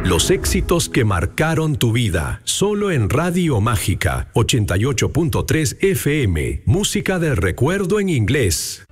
Los éxitos que marcaron tu vida, solo en Radio Mágica, 88.3 FM, música del recuerdo en inglés.